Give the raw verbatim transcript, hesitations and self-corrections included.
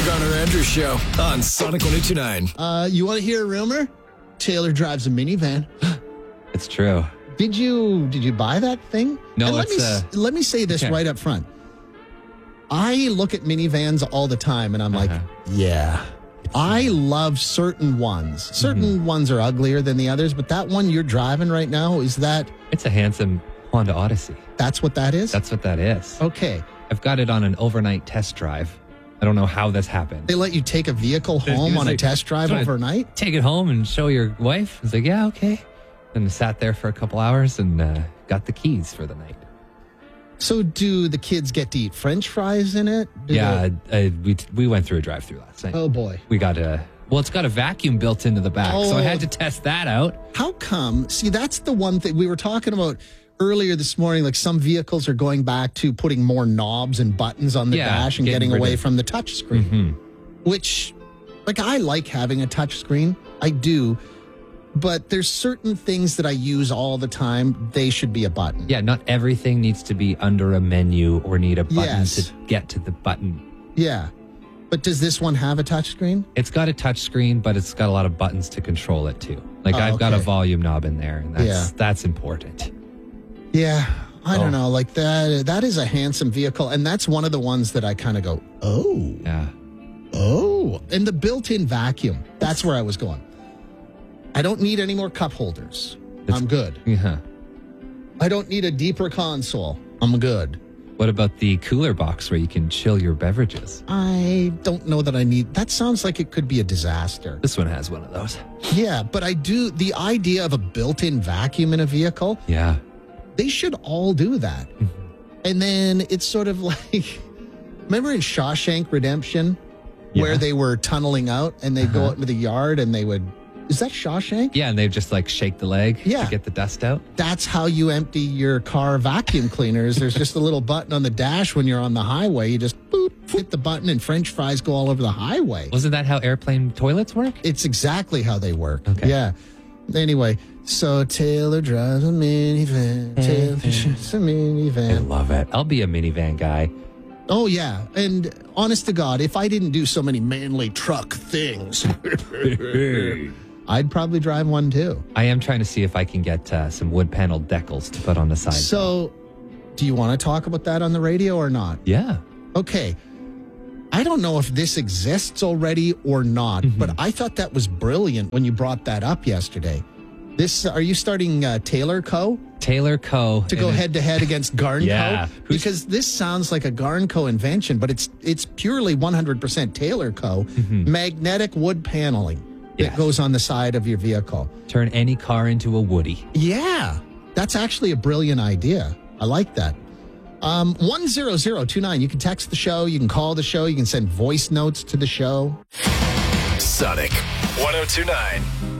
Garner Andrews Show on Sonic one oh two point nine. Uh, you want to hear a rumor? Taylor drives a minivan. It's true. Did you did you buy that thing? No, and let it's, me uh, let me say this okay. right up front. I look at minivans all the time, and I'm Uh-huh. like, yeah. I love certain ones. Certain Mm-hmm. ones are uglier than the others, but that one you're driving right now, is that It's a handsome Honda Odyssey. that's what that is? That's what that is. Okay. I've got it on an overnight test drive. I don't know how this happened. They let you take a vehicle He home was on a like, test drive "Do you wanna overnight? Take it home and show your wife. I was like, yeah, okay. And I sat there for a couple hours and uh, got the keys for the night. So do the kids get to eat French fries in it? Do yeah, they- I, we we went through a drive-through last night. Oh, boy. We got a well, it's got a vacuum built into the back, so I Oh. had to test that out. How come? See, that's the one thing we were talking about earlier this morning. Like some vehicles are going back to putting more knobs and buttons on the Yeah, dash and getting getting rid away of- from the touch screen, Mhm. which, like, I like having a touch screen. I do. But there's certain things that I use all the time. They should be a button. Yeah, not everything needs to be under a menu or need a button Yes. to get to the button. Yeah. But does this one have a touch screen? It's got a touch screen, but it's got a lot of buttons to control it too. Like Oh, I've got a okay. volume knob in there, and that's Yeah. that's important. Yeah. I Oh. don't know. Like that, that is a handsome vehicle. And that's one of the ones that I kind of go, oh. Yeah. Oh, and the built-in vacuum. That's where I was going. I don't need any more cup holders. I'm good. Yeah. I don't need a deeper console. I'm good. What about the cooler box where you can chill your beverages? I don't know that I need. That sounds like it could be a disaster. This one has one of those. Yeah, but I do. The idea of a built-in vacuum in a vehicle, Yeah. they should all do that. And then it's sort of like, remember in Shawshank Redemption, where Yeah. they were tunneling out and they'd go out into the yard and they would. Is that Shawshank? Yeah, and they just like shake the leg Yeah. to get the dust out. That's how you empty your car vacuum cleaners. There's just a little button on the dash when you're on the highway. You just boop, hit the button and French fries go all over the highway. Wasn't that how airplane toilets work? It's exactly how they work. Okay. Yeah. Anyway, so Taylor drives a minivan. Taylor drives a I minivan. love it. I'll be a minivan guy. Oh, yeah. And honest to God, if I didn't do so many manly truck things, I'd probably drive one too. I am trying to see if I can get uh, some wood paneled decals to put on the side. So, do you want to talk about that on the radio or not? Yeah. Okay. I don't know if this exists already or not, Mm-hmm. but I thought that was brilliant when you brought that up yesterday. This are you starting uh, Taylor Co. Taylor Co. to go and- head to head against Garnco? Yeah. Who's- Because this sounds like a Garnco invention, but it's it's purely one hundred percent Taylor Co. Magnetic wood paneling that Mm-hmm. Yes. goes on the side of your vehicle. Turn any car into a Woody. Yeah, that's actually a brilliant idea. I like that. Um, one zero zero two nine. You can text the show. You can call the show. You can send voice notes to the show. Sonic one oh two point nine.